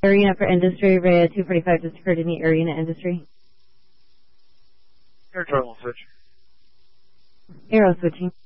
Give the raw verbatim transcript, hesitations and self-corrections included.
Arena for Industry, Rhea two forty-five just occurred in the Arena Industry. Air terminal switch. Aero switching.